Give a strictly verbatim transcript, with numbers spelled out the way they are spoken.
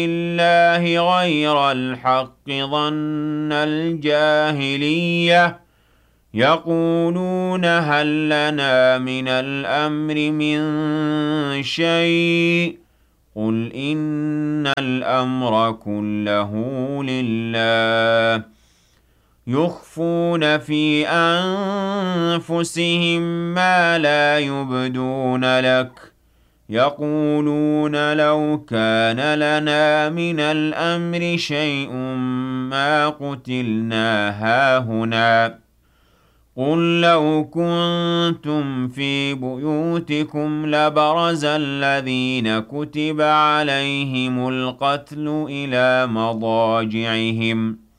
الله غير الحق ظن الجاهلية يقولون هل لنا من الأمر من شيء قل إن الأمر كله لله يخفون في أنفسهم ما لا يبدون لك يقولون لو كان لنا من الأمر شيء ما قتلنا هاهنا قل لو كنتم في بيوتكم لبرز الذين كتب عليهم القتل إلى مضاجعهم